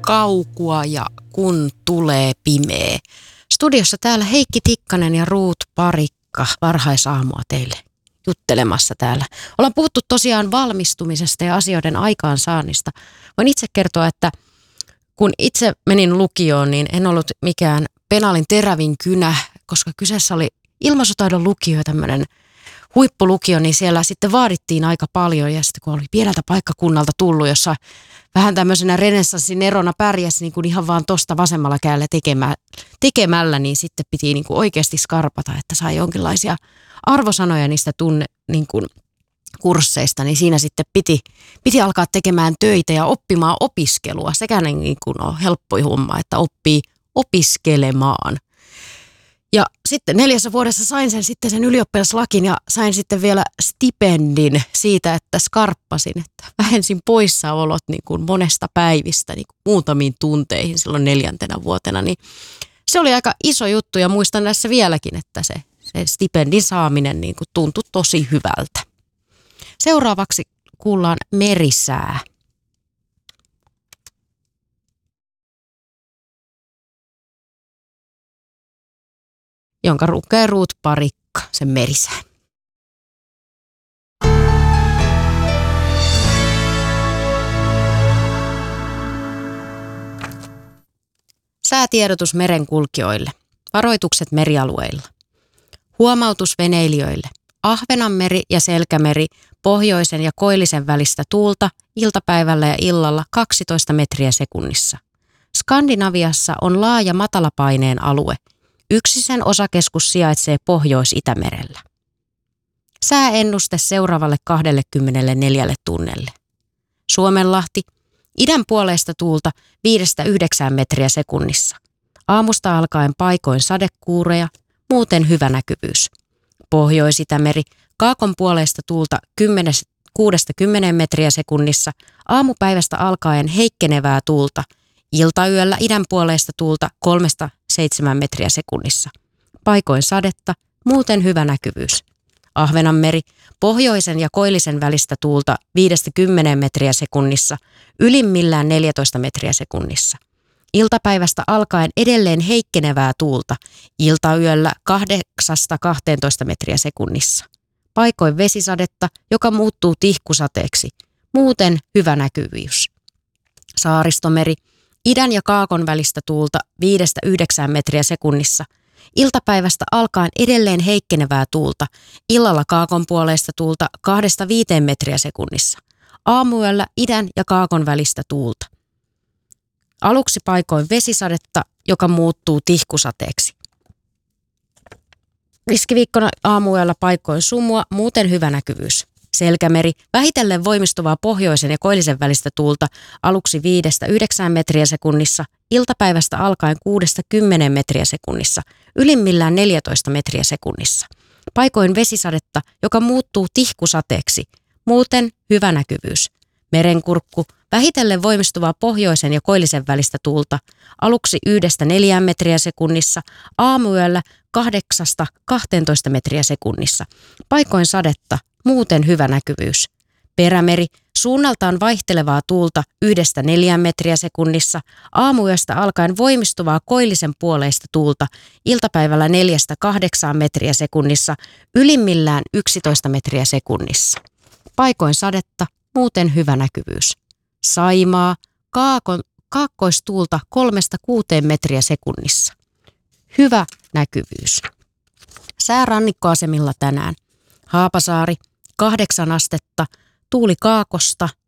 kaukua ja kun tulee pimeä. Studiossa täällä Heikki Tikkanen ja Ruut Parikka. Varhaisaamua teille juttelemassa täällä. Ollaan puhuttu tosiaan valmistumisesta ja asioiden aikaansaannista. Voin itse kertoa, että kun itse menin lukioon, niin en ollut mikään penaalin terävin kynä, koska kyseessä oli ilmaisutaidon lukio ja tämmöinen huippulukio, niin siellä sitten vaadittiin aika paljon. Ja sitten kun oli pieneltä paikkakunnalta tullut, jossa vähän tämmöisenä renessanssin erona pärjäsi niin kuin ihan vaan tosta vasemmalla kädellä tekemällä, niin sitten piti niin kuin oikeasti skarpata, että sai jonkinlaisia arvosanoja niistä niin kuin kursseista, niin siinä sitten piti alkaa tekemään töitä ja oppimaan opiskelua. Sekään niin kuin on helppo homma, että oppii opiskelemaan. Ja sitten 4 vuodessa sain sen ylioppilaslakin ja sain sitten vielä stipendin siitä, että skarppasin, että vähensin poissaolot niin kuin monesta päivistä niin kuin muutamiin tunteihin silloin 4. vuotena. Niin se oli aika iso juttu ja muistan tässä vieläkin, että se stipendin saaminen niin kuin tuntui tosi hyvältä. Seuraavaksi kuullaan merisää. Jonka lukee Ruut Parikka, sen merisää. Säätiedotus merenkulkijoille. Varoitukset merialueilla. Huomautus veneilijöille. Ahvenanmeri ja Selkämeri, pohjoisen ja koillisen välistä tuulta, iltapäivällä ja illalla 12 metriä sekunnissa. Skandinaviassa on laaja matalapaineen alue. Yksi sen osakeskus sijaitsee Pohjois-Itämerellä. Sääennuste seuraavalle 24 tunnelle. Suomenlahti, idän puoleista tuulta 5-9 metriä sekunnissa. Aamusta alkaen paikoin sadekuureja, muuten hyvä näkyvyys. Pohjois-Itämeri, kaakon puoleista tuulta 6-10 metriä sekunnissa. Aamupäivästä alkaen heikkenevää tuulta. Iltayöllä idän puoleista tuulta 3-7 metriä sekunnissa. Paikoin sadetta, muuten hyvä näkyvyys. Ahvenanmeri, pohjoisen ja koillisen välistä tuulta 5-10 metriä sekunnissa, ylimmillään 14 metriä sekunnissa. Iltapäivästä alkaen edelleen heikkenevää tuulta, iltayöllä 8-12 metriä sekunnissa. Paikoin vesisadetta, joka muuttuu tihkusateeksi, muuten hyvä näkyvyys. Saaristomeri, idän ja kaakon välistä tuulta 5-9 metriä sekunnissa. Iltapäivästä alkaen edelleen heikkenevää tuulta. Illalla kaakon puoleista tuulta 2-5 metriä sekunnissa. Aamuyöllä idän ja kaakon välistä tuulta. Aluksi paikoin vesisadetta, joka muuttuu tihkusateeksi. Keskiviikkona aamuyöllä paikoin sumua, muuten hyvä näkyvyys. Selkämeri, vähitellen voimistuvaa pohjoisen ja koillisen välistä tuulta, aluksi 5-9 metriä sekunnissa, iltapäivästä alkaen 6-10 metriä sekunnissa, ylimmillään 14 metriä sekunnissa. Paikoin vesisadetta, joka muuttuu tihkusateeksi, muuten hyvä näkyvyys. Merenkurkku, vähitellen voimistuvaa pohjoisen ja koillisen välistä tuulta, aluksi 1-4 metriä sekunnissa, aamuyöllä 8-12 metriä sekunnissa. Paikoin sadetta, muuten hyvä näkyvyys. Perämeri, suunnaltaan vaihtelevaa tuulta 1-4 metriä sekunnissa, aamuyöstä alkaen voimistuvaa koillisen puoleista tuulta, iltapäivällä 4-8 metriä sekunnissa, ylimmillään 11 metriä sekunnissa. Paikoin sadetta, muuten hyvä näkyvyys. Saimaa, kaakkoistuulta 3-6 metriä sekunnissa. Hyvä näkyvyys. Sää rannikkoasemilla tänään. Haapasaari, 8 astetta, tuuli kaakosta